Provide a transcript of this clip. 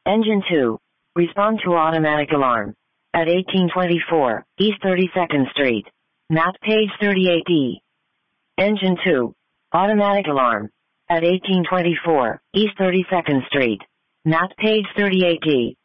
Engine 2. Respond to automatic alarm. At 1824 East 32nd Street. Map page 38E. Engine 2. Automatic alarm. At 1824 East 32nd Street. Map page 38E.